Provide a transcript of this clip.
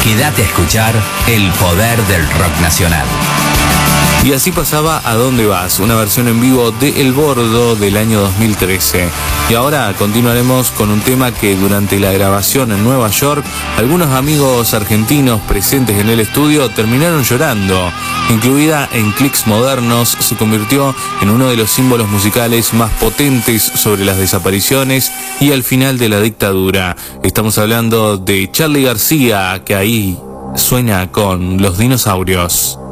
Quédate a escuchar el poder del rock nacional. Y así pasaba ¿A dónde vas?, una versión en vivo de El Bordo del año 2013. Y ahora continuaremos con un tema que durante la grabación en Nueva York, algunos amigos argentinos presentes en el estudio terminaron llorando. Incluida en Clics Modernos, se convirtió en uno de los símbolos musicales más potentes sobre las desapariciones y el final de la dictadura. Estamos hablando de Charly García, que ahí suena con Los Dinosaurios.